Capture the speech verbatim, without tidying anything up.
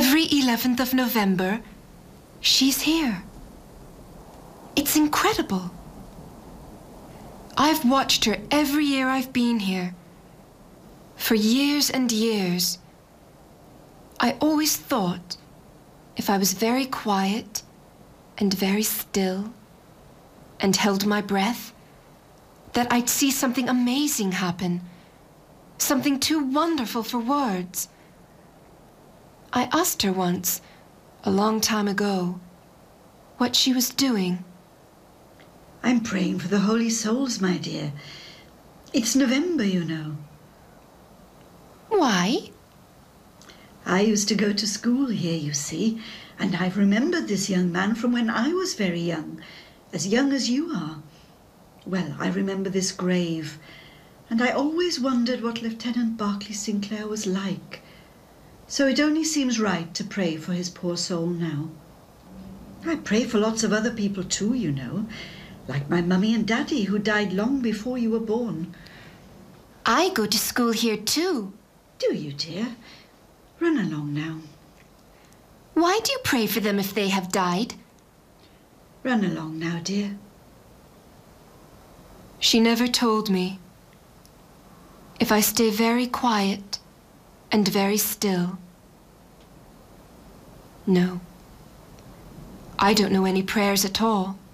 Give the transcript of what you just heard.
Every eleventh of November, she's here. It's incredible. I've watched her every year I've been here. For years and years. I always thought if I was very quiet and very still and held my breath, that I'd see something amazing happen, something too wonderful for words. I asked her once, a long time ago, what she was doing. I'm praying for the holy souls, my dear. It's November, you know. Why? I used to go to school here, you see, and I've remembered this young man from when I was very young, as young as you are. Well, I remember this grave, and I always wondered what Lieutenant Berkeley Sinclair was like. So it only seems right to pray for his poor soul now. I pray for lots of other people too, you know, like my mummy and daddy who died long before you were born. I go to school here too. Do you, dear? Run along now. Why do you pray for them if they have died? Run along now, dear. She never told me. If I stay very quiet and very still. No. I don't know any prayers at all.